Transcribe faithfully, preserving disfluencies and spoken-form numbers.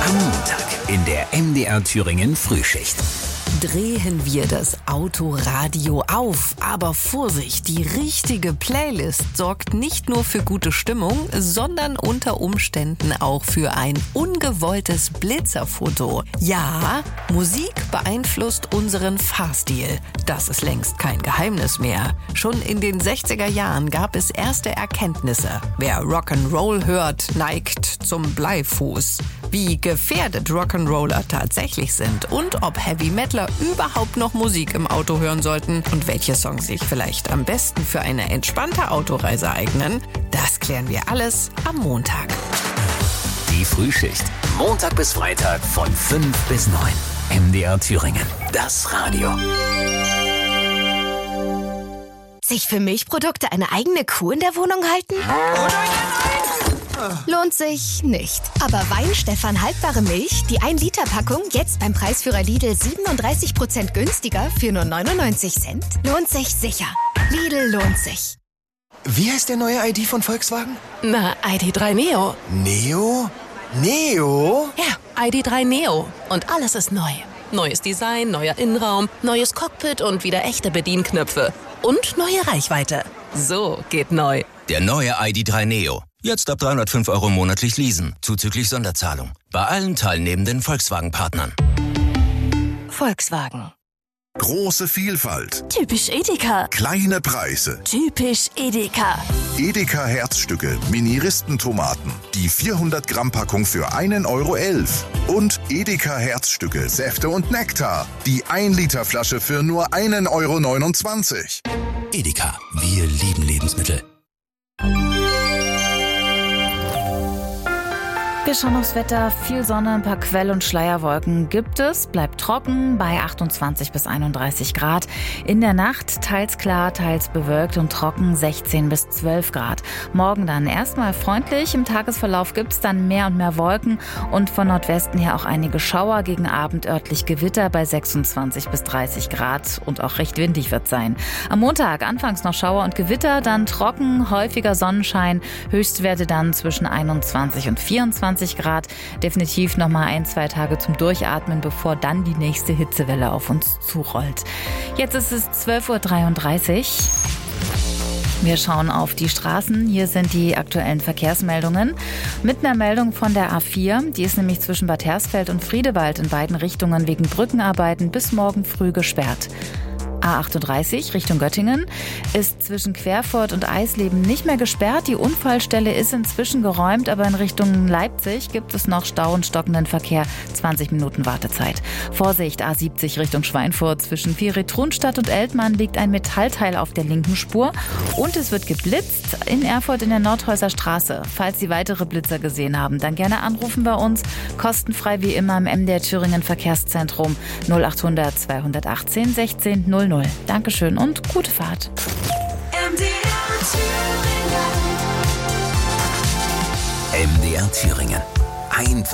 Am Montag in der M D R Thüringen Frühschicht. Drehen wir das Autoradio auf. Aber Vorsicht, die richtige Playlist sorgt nicht nur für gute Stimmung, sondern unter Umständen auch für ein ungewolltes Blitzerfoto. Ja, Musik beeinflusst unseren Fahrstil. Das ist längst kein Geheimnis mehr. Schon in den sechziger Jahren gab es erste Erkenntnisse. Wer Rock'n'Roll hört, neigt zum Bleifuß. Wie gefährdet Rock'n'Roller tatsächlich sind und ob Heavy Metaler überhaupt noch Musik im Auto hören sollten und welche Songs sich vielleicht am besten für eine entspannte Autoreise eignen, das klären wir alles am Montag. Die Frühschicht. Montag bis Freitag von fünf bis neun. M D R Thüringen. Das Radio. Sich für Milchprodukte eine eigene Kuh in der Wohnung halten? Lohnt sich nicht. Aber Weinstefan haltbare Milch, die ein Liter Packung, jetzt beim Preisführer Lidl siebenunddreißig Prozent günstiger für nur neunundneunzig Cent, lohnt sich sicher. Lidl lohnt sich. Wie heißt der neue I D von Volkswagen? Na, I D drei Neo. Neo? Neo? Ja, I D drei Neo. Und alles ist neu. Neues Design, neuer Innenraum, neues Cockpit und wieder echte Bedienknöpfe. Und neue Reichweite. So geht neu. Der neue I D drei Neo. Jetzt ab dreihundertfünf Euro monatlich leasen, zuzüglich Sonderzahlung. Bei allen teilnehmenden Volkswagen-Partnern. Volkswagen. Große Vielfalt. Typisch Edeka. Kleine Preise. Typisch Edeka. Edeka Herzstücke, Mini-Ristentomaten. Die vierhundert Gramm Packung für einen Euro elf. Und Edeka Herzstücke, Säfte und Nektar. Die ein Liter Flasche für nur einen Euro neunundzwanzig. Edeka, wir lieben Lebensmittel. Wir schauen aufs Wetter. Viel Sonne, ein paar Quell- und Schleierwolken gibt es. Bleibt trocken bei achtundzwanzig bis einunddreißig Grad. In der Nacht teils klar, teils bewölkt und trocken sechzehn bis zwölf Grad. Morgen dann erstmal freundlich. Im Tagesverlauf gibt es dann mehr und mehr Wolken und von Nordwesten her auch einige Schauer. Gegen Abend örtlich Gewitter bei sechsundzwanzig bis dreißig Grad und auch recht windig wird sein. Am Montag anfangs noch Schauer und Gewitter, dann trocken, häufiger Sonnenschein. Höchstwerte dann zwischen einundzwanzig und vierundzwanzig Grad. Definitiv noch mal ein, zwei Tage zum Durchatmen, bevor dann die nächste Hitzewelle auf uns zurollt. Jetzt ist es zwölf Uhr dreiunddreißig. Wir schauen auf die Straßen. Hier sind die aktuellen Verkehrsmeldungen. Mit einer Meldung von der A vier. Die ist nämlich zwischen Bad Hersfeld und Friedewald in beiden Richtungen wegen Brückenarbeiten bis morgen früh gesperrt. A achtunddreißig Richtung Göttingen ist zwischen Querfurt und Eisleben nicht mehr gesperrt. Die Unfallstelle ist inzwischen geräumt, aber in Richtung Leipzig gibt es noch Stau und stockenden Verkehr. zwanzig Minuten Wartezeit. Vorsicht, A siebzig Richtung Schweinfurt. Zwischen Vieri-Trunstadt und Eltmann liegt ein Metallteil auf der linken Spur. Und es wird geblitzt in Erfurt in der Nordhäuser Straße. Falls Sie weitere Blitzer gesehen haben, dann gerne anrufen bei uns. Kostenfrei wie immer im M D R Thüringen Verkehrszentrum null achthundert zweihundertachtzehn sechzehn null null. Dankeschön und gute Fahrt. M D R Thüringen. M D R Thüringen. Ein